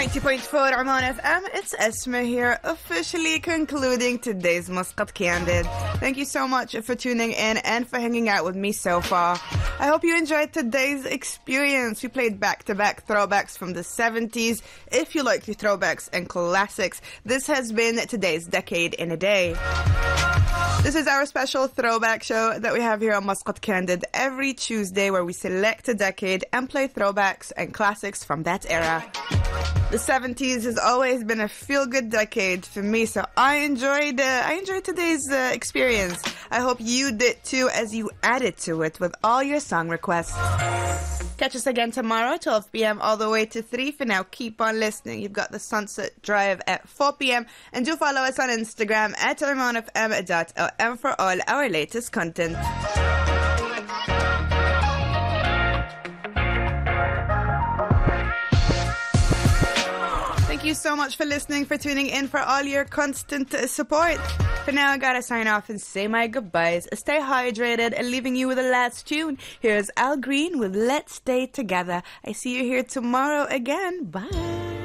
90.4 Oman FM, it's Esma here, officially concluding today's Muscat Candid. Thank you so much for tuning in and for hanging out with me so far. I hope you enjoyed today's experience. We played back-to-back throwbacks from the 70s. If you like the throwbacks and classics, this has been today's Decade in a Day. This is our special throwback show that we have here on Muscat Candid every Tuesday, where we select a decade and play throwbacks and classics from that era. The 70s has always been a feel-good decade for me, so I enjoyed today's experience. I hope you did too, as you added to it with all your song requests. Catch us again tomorrow, 12 p.m. all the way to 3. For now, keep on listening. You've got the Sunset Drive at 4 p.m. And do follow us on Instagram at omanfm.lm for all our latest content. Thank you so much for listening, for tuning in, for all your constant support. For now, I gotta sign off and say my goodbyes. Stay hydrated, and leaving you with the last tune. Here's Al Green with Let's Stay Together. I see you here tomorrow again. Bye.